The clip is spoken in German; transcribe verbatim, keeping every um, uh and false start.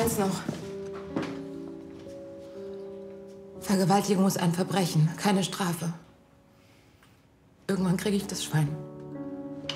Eins noch. Vergewaltigung ist ein Verbrechen, keine Strafe. Irgendwann kriege ich das Schwein.